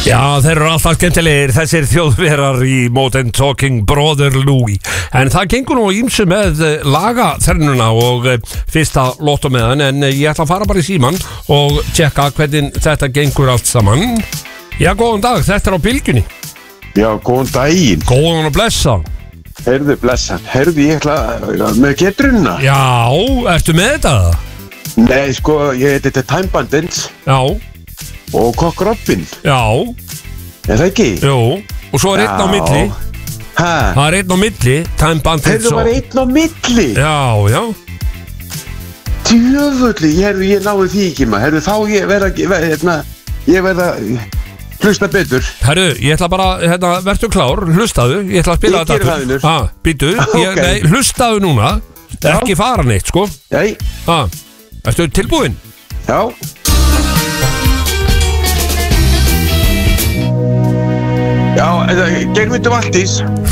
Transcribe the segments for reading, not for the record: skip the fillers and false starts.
Já, þeir eru alltaf skemmtilegir, þessir þjóðverar í Modern Talking Brother Louie. En það gengur nú ímsu með lagaþernuna og fyrsta lottómiðan. En ég ætla að fara bara í síman og tjekka hvernig þetta gengur allt saman. Já, góðan dag, þetta er á Bylgjunni. Já, góðan daginn. Góðan og blessa. Heyrðu, blessan. Heyrðu, ég ætla með getrunna. Já, ertu með þetta? Nei, sko, ég heiti þetta Time Bandits. Já. Og Cock Robin. Já. Er það ekki? Jú, og svo er einn á milli. Hæ? Það er einn á milli, Time Bandits. Heyrðu, var einn á milli? Já, já. Djöfulli, ég náði því ekki maður. Heyrðu, þá ég verða hlusta betur. Herru, ég ætla bara, vertu klár, hlustaðu. Ég ætla að spila þetta. Ég gerir það, Vinur. Býtu, Ok. nei, hlustaðu núna. Ekki fara neitt, sko. Nei. Ertu tilbúinn? Já. Já, Geirmundur Valdís.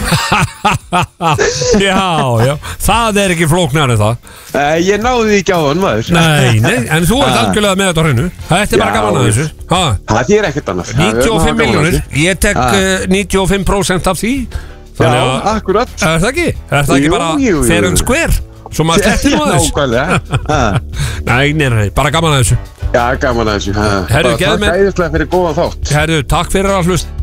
Já, það er ekki flóknar en það. Ég náði því ekki á hann, maður. Nei, en þú ert algjörlega með þetta á hreinu. Þetta er bara gaman að þessu. Það þýr ekkert annað. 95 milljónir, ég tek 95% af því. Já, akkurat. Er það ekki? Er það ekki bara fair and square? Svo maður slettir nú að þessu. Nei, bara gaman að þessu. Já, gaman að þessu. Herru, takk æðislega fyrir góðan þátt. Herru, takk fyrir að hlusta.